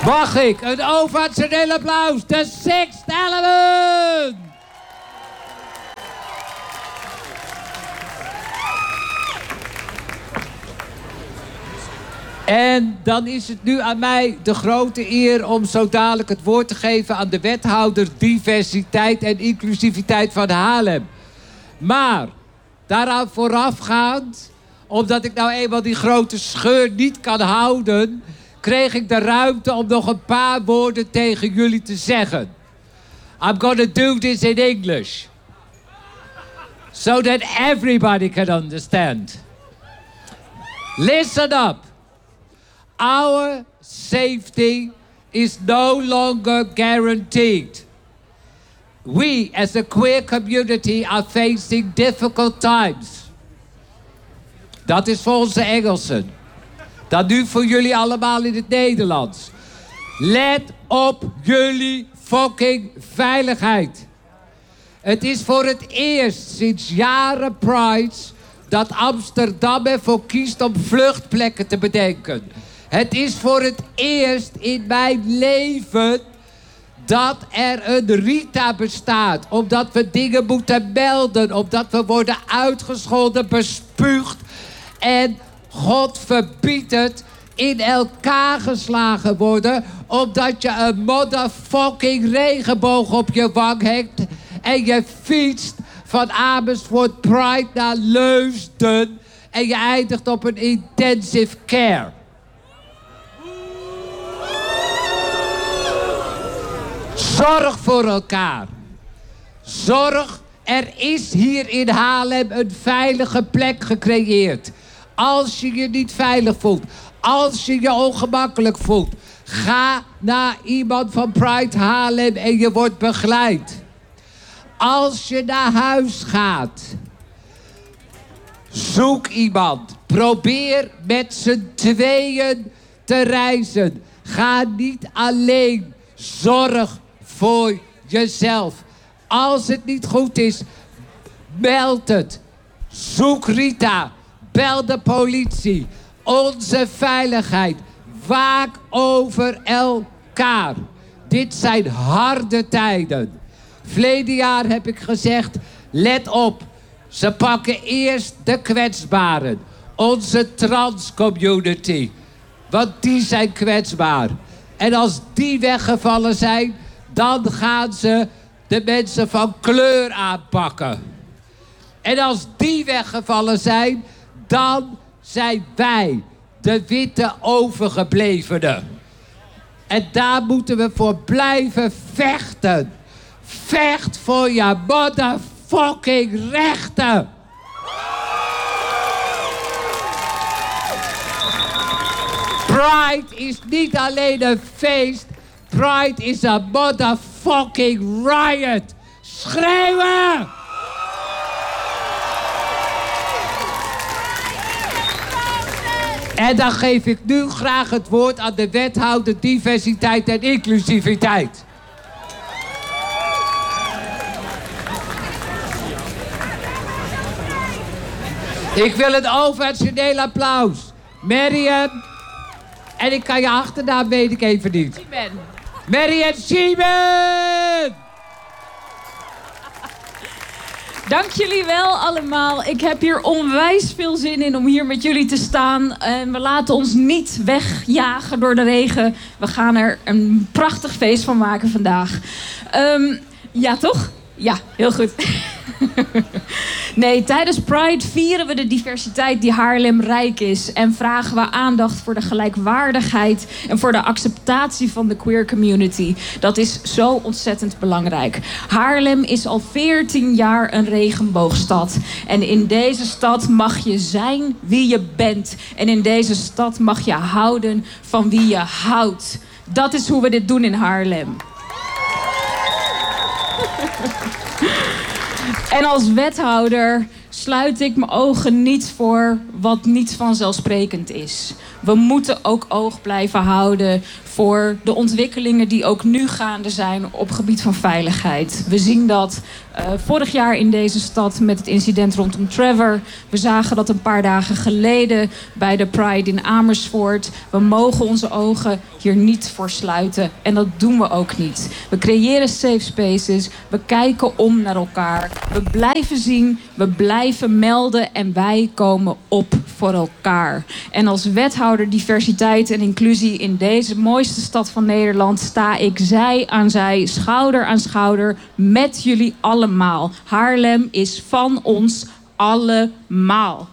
Mag ik een ovationeel applaus, de Sixth Element! En dan is het nu aan mij de grote eer om zo dadelijk het woord te geven aan de wethouder diversiteit en inclusiviteit van Haarlem. Maar daaraan voorafgaand, omdat ik nou eenmaal die grote scheur niet kan houden, kreeg ik de ruimte om nog een paar woorden tegen jullie te zeggen. I'm gonna do this in English. So that everybody can understand. Listen up. Our safety is no longer guaranteed. We, as a queer community, are facing difficult times. Dat is voor onze Engelsen. Dat nu voor jullie allemaal in het Nederlands. Let op jullie fucking veiligheid. Het is voor het eerst sinds jaren Pride dat Amsterdam ervoor kiest om vluchtplekken te bedenken. Het is voor het eerst in mijn leven dat er een Rita bestaat. Omdat we dingen moeten melden. Omdat we worden uitgescholden, bespuugd. En God verbiedt het, in elkaar geslagen worden. Omdat je een motherfucking regenboog op je wang hebt. En je fietst van Amersfoort Pride naar Leusden. En je eindigt op een intensive care. Zorg voor elkaar. Zorg, er is hier in Haarlem een veilige plek gecreëerd. Als je je niet veilig voelt, als je je ongemakkelijk voelt, ga naar iemand van Pride Haarlem en je wordt begeleid. Als je naar huis gaat, zoek iemand. Probeer met z'n tweeën te reizen. Ga niet alleen. Zorg voor jezelf. Als het niet goed is, meld het. Zoek Rita. Bel de politie. Onze veiligheid. Waak over elkaar. Dit zijn harde tijden. Verleden jaar heb ik gezegd, let op. Ze pakken eerst de kwetsbaren. Onze transcommunity. Want die zijn kwetsbaar. En als die weggevallen zijn, dan gaan ze de mensen van kleur aanpakken. En als die weggevallen zijn, dan zijn wij de witte overgeblevenen. En daar moeten we voor blijven vechten. Vecht voor je motherfucking rechten. Pride is niet alleen een feest. Pride is een motherfucking riot. Schreeuwen! En dan geef ik nu graag het woord aan de wethouder diversiteit en inclusiviteit. Ik wil een ovationeel applaus. Mariam. En ik kan je achternaam, weet ik even niet. Siemen. Mariam Siemen! Dank jullie wel allemaal. Ik heb hier onwijs veel zin in om hier met jullie te staan. En we laten ons niet wegjagen door de regen. We gaan er een prachtig feest van maken vandaag. Ja, toch? Ja, heel goed. Nee, tijdens Pride vieren we de diversiteit die Haarlem rijk is. En vragen we aandacht voor de gelijkwaardigheid en voor de acceptatie van de queer community. Dat is zo ontzettend belangrijk. Haarlem is al 14 jaar een regenboogstad. En in deze stad mag je zijn wie je bent. En in deze stad mag je houden van wie je houdt. Dat is hoe we dit doen in Haarlem. En als wethouder sluit ik mijn ogen niet voor wat niet vanzelfsprekend is. We moeten ook oog blijven houden voor de ontwikkelingen die ook nu gaande zijn op gebied van veiligheid. We zien dat vorig jaar in deze stad met het incident rondom Trevor. We zagen dat een paar dagen geleden bij de Pride in Amersfoort. We mogen onze ogen hier niet voor sluiten. En dat doen we ook niet. We creëren safe spaces. We kijken om naar elkaar. We blijven zien. We blijven melden. En wij komen op voor elkaar. En als wethouder diversiteit en inclusie in deze mooiste stad van Nederland sta ik zij aan zij, schouder aan schouder met jullie allemaal. Haarlem is van ons allemaal.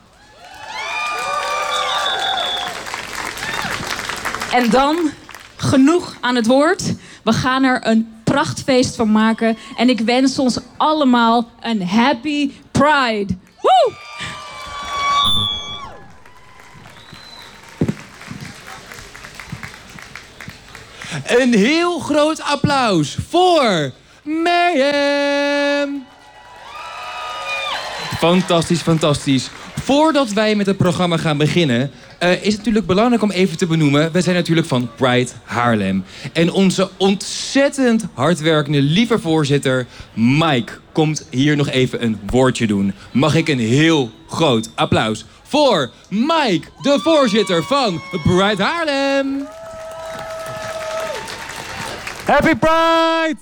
En dan genoeg aan het woord. We gaan er een prachtfeest van maken. En ik wens ons allemaal een happy Pride. Woe! Een heel groot applaus voor Mirjam. Fantastisch, fantastisch. Voordat wij met het programma gaan beginnen, is het natuurlijk belangrijk om even te benoemen. We zijn natuurlijk van Pride Haarlem. En onze ontzettend hardwerkende lieve voorzitter, Mike, komt hier nog even een woordje doen. Mag ik een heel groot applaus voor Mike, de voorzitter van Pride Haarlem. Happy Pride!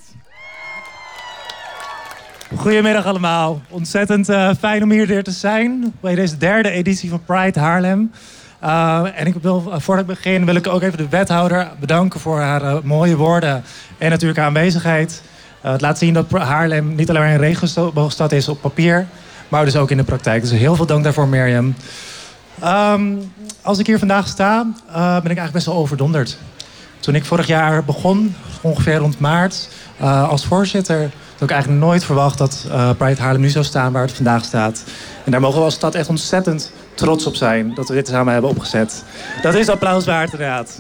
Goedemiddag allemaal. Ontzettend fijn om hier weer te zijn bij deze derde editie van Pride Haarlem. En ik wil, voordat ik begin, wil ik ook even de wethouder bedanken voor haar mooie woorden en natuurlijk haar aanwezigheid. Het laat zien dat Haarlem niet alleen maar een regenboogstad is op papier, maar dus ook in de praktijk. Dus heel veel dank daarvoor, Mirjam. Als ik hier vandaag sta, ben ik eigenlijk best wel overdonderd. Toen ik vorig jaar begon, ongeveer rond maart, als voorzitter, had ik eigenlijk nooit verwacht dat Pride Haarlem nu zou staan waar het vandaag staat. En daar mogen we als stad echt ontzettend trots op zijn dat we dit samen hebben opgezet. Dat is applaus waard, inderdaad.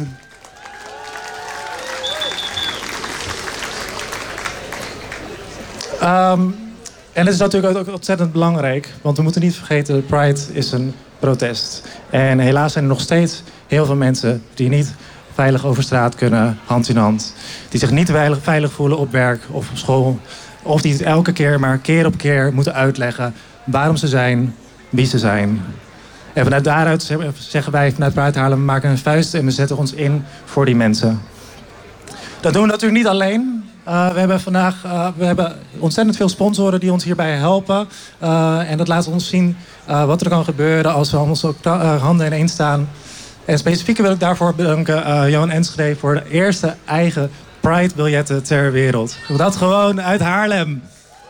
En het is natuurlijk ook ontzettend belangrijk, want we moeten niet vergeten, Pride is een protest. En helaas zijn er nog steeds heel veel mensen die niet veilig over straat kunnen, hand in hand. Die zich niet veilig voelen op werk of op school. Of die het elke keer, maar keer op keer moeten uitleggen waarom ze zijn, wie ze zijn. En vanuit daaruit zeggen wij vanuit Pride Haarlem, we maken een vuist en we zetten ons in voor die mensen. Dat doen we natuurlijk niet alleen. We hebben ontzettend veel sponsoren die ons hierbij helpen. En dat laat ons zien wat er kan gebeuren als we onze handen ineen staan. En specifiek wil ik daarvoor bedanken Johan Enschede voor de eerste eigen Pride-biljetten ter wereld. Dat gewoon uit Haarlem.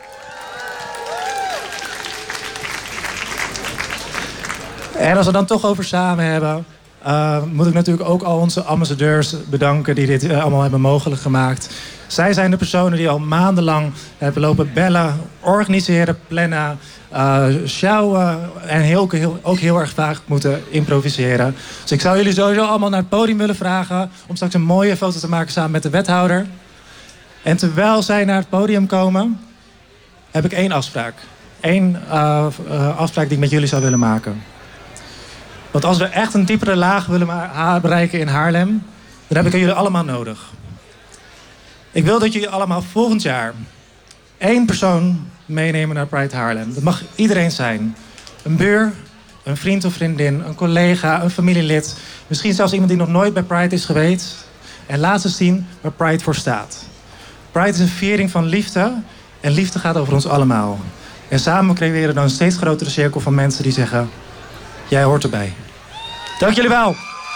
En als we dan toch over samen hebben, moet ik natuurlijk ook al onze ambassadeurs bedanken die dit allemaal hebben mogelijk gemaakt. Zij zijn de personen die al maandenlang hebben lopen bellen, organiseren, plannen, sjouwen en ook heel erg vaak moeten improviseren. Dus ik zou jullie sowieso allemaal naar het podium willen vragen om straks een mooie foto te maken samen met de wethouder. En terwijl zij naar het podium komen, heb ik één afspraak. Eén afspraak die ik met jullie zou willen maken. Want als we echt een diepere laag willen bereiken in Haarlem, dan heb ik jullie allemaal nodig. Ik wil dat jullie allemaal volgend jaar 1 persoon meenemen naar Pride Haarlem. Dat mag iedereen zijn. Een buur, een vriend of vriendin, een collega, een familielid. Misschien zelfs iemand die nog nooit bij Pride is geweest. En laat ze zien waar Pride voor staat. Pride is een viering van liefde. En liefde gaat over ons allemaal. En samen creëren we dan een steeds grotere cirkel van mensen die zeggen: jij hoort erbij. Dank jullie wel.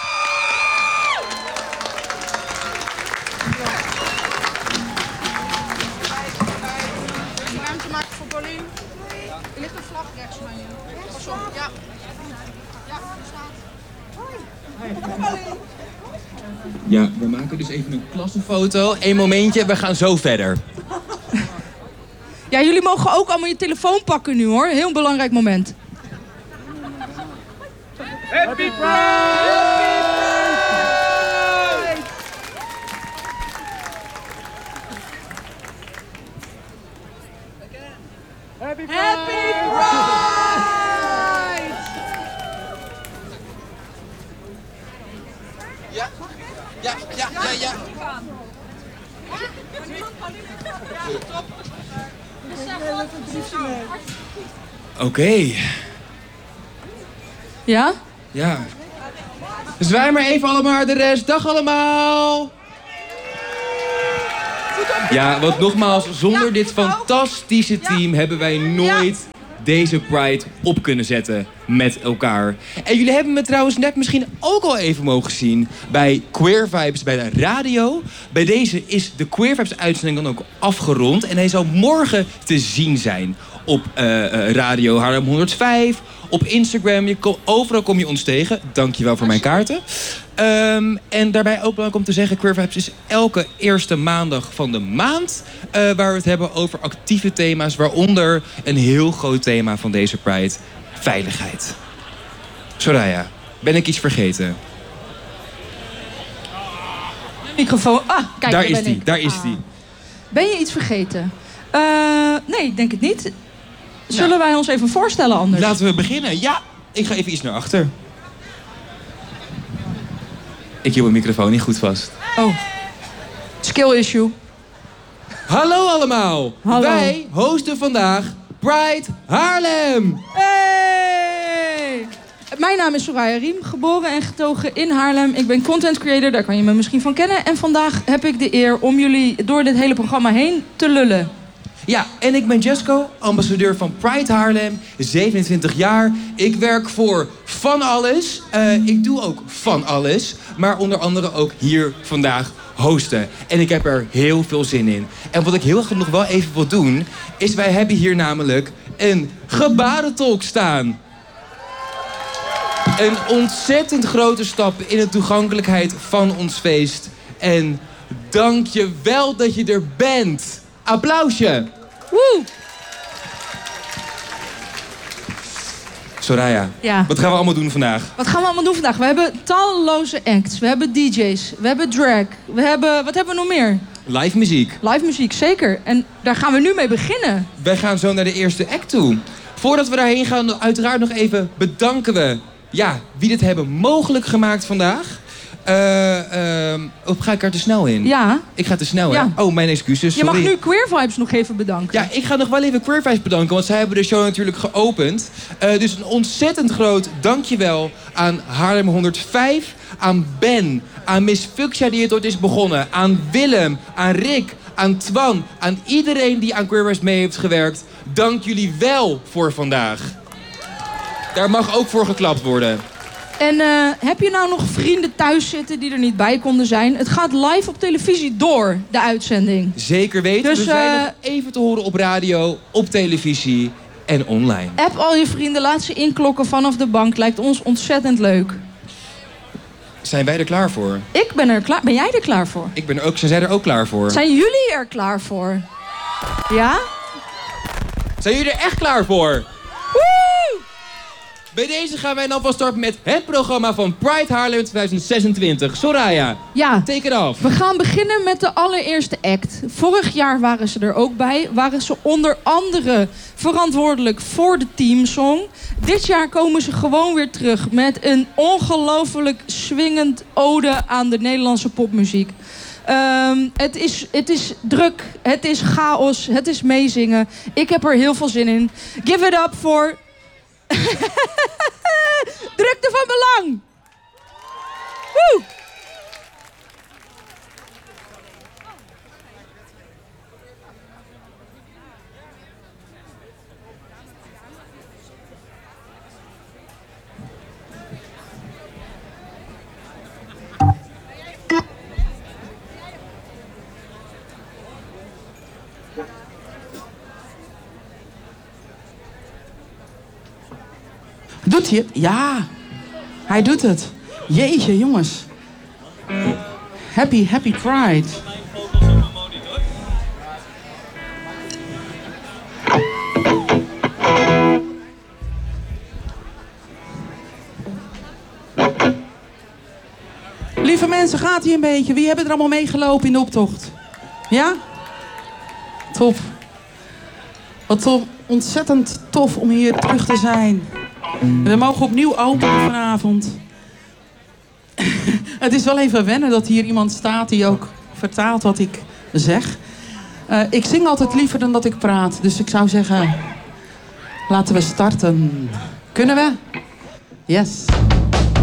Ruimte maken voor Paulien. Er ligt een vlag rechts van je. Pas op, ja. Ja, er staat. Ja, we maken dus even een klassenfoto. Eén momentje, we gaan zo verder. Ja, jullie mogen ook allemaal je telefoon pakken nu hoor. Heel belangrijk moment. Happy Pride! Happy Pride! Happy Pride! Ja. Oké. Ja? Ja. Zwaai maar even allemaal naar de rest. Dag allemaal! Ja, want nogmaals, zonder dit fantastische team hebben wij nooit deze Pride op kunnen zetten met elkaar. En jullie hebben me trouwens net misschien ook al even mogen zien bij Queer Vibes bij de radio. Bij deze is de Queer Vibes uitzending dan ook afgerond. En hij zal morgen te zien zijn op Radio Haarlem 105, op Instagram. Overal kom je ons tegen. Dankjewel voor mijn kaarten. En daarbij ook belangrijk om te zeggen, Queer Vibes is elke eerste maandag van de maand waar we het hebben over actieve thema's, waaronder een heel groot thema van deze Pride, veiligheid. Soraya, ben ik iets vergeten? Microfoon. Ah, kijk, Daar is die. Ben je iets vergeten? Nee, ik denk het niet. Zullen wij ons even voorstellen anders? Laten we beginnen. Ja, ik ga even iets naar achter. Ik hield mijn microfoon niet goed vast. Oh. Skill issue. Hallo allemaal. Hallo. Wij hosten vandaag Pride Haarlem. Hey! Mijn naam is Soraya Riem, geboren en getogen in Haarlem. Ik ben content creator, daar kan je me misschien van kennen. En vandaag heb ik de eer om jullie door dit hele programma heen te lullen. Ja, en ik ben Jesco, ambassadeur van Pride Haarlem, 27 jaar. Ik werk voor van alles. Ik doe ook van alles. Maar onder andere ook hier vandaag hosten. En ik heb er heel veel zin in. En wat ik heel graag nog wel even wil doen, is wij hebben hier namelijk een gebarentolk staan. Een ontzettend grote stap in de toegankelijkheid van ons feest. En dank je wel dat je er bent. Applausje. Woe! Soraya, Ja. wat gaan we allemaal doen vandaag? Wat gaan we allemaal doen vandaag? We hebben talloze acts. We hebben DJ's. We hebben drag. Wat hebben we nog meer? Live muziek. Live muziek, zeker. En daar gaan we nu mee beginnen. Wij gaan zo naar de eerste act toe. Voordat we daarheen gaan, uiteraard nog even bedanken we wie dit hebben mogelijk gemaakt vandaag. Of ga ik er te snel in? Ja. Ik ga te snel, hè? Ja. Oh, mijn excuses, Je sorry. mag nu Queer Vibes nog even bedanken. Ja, ik ga nog wel even Queer Vibes bedanken, want zij hebben de show natuurlijk geopend. Dus een ontzettend groot dankjewel aan Haarlem 105, aan Ben, aan Miss Fuchsia die het ooit is begonnen, aan Willem, aan Rick, aan Twan, aan iedereen die aan Queer Vibes mee heeft gewerkt. Dank jullie wel voor vandaag. Daar mag ook voor geklapt worden. En heb je nou nog vrienden thuis zitten die er niet bij konden zijn? Het gaat live op televisie door, de uitzending. Zeker weten. Dus, we zijn nog even te horen op radio, op televisie en online. App al je vrienden, laat ze inklokken vanaf de bank. Lijkt ons ontzettend leuk. Zijn wij er klaar voor? Ik ben er klaar. Ben jij er klaar voor? Zijn zij er ook klaar voor? Zijn jullie er klaar voor? Ja? Zijn jullie er echt klaar voor? Woe! Bij deze gaan wij dan van start met het programma van Pride Haarlem 2026. Soraya, Ja. take it off. We gaan beginnen met de allereerste act. Vorig jaar waren ze er ook bij. Waren ze onder andere verantwoordelijk voor de teamsong. Dit jaar komen ze gewoon weer terug met een ongelooflijk swingend ode aan de Nederlandse popmuziek. Het is druk, het is chaos, het is meezingen. Ik heb er heel veel zin in. Give it up voor... Drukte van belang! Woe! Doet hij het? Ja, hij doet het. Jeetje, jongens. Happy Pride. Lieve mensen, gaat hij een beetje? Wie hebben er allemaal meegelopen in de optocht? Ja? Top. Wat tof. Ontzettend tof om hier terug te zijn. We mogen opnieuw openen vanavond. Het is wel even wennen dat hier iemand staat die ook vertaalt wat ik zeg. Ik zing altijd liever dan dat ik praat. Dus ik zou zeggen, laten we starten. Kunnen we? Yes.